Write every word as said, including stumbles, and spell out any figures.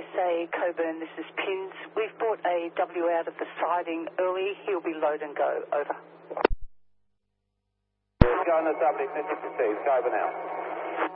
S A, Coburn, this is Pins. We've brought a W out of the siding early. He'll be load and go. Over. Go on the W, message received. Coburn out.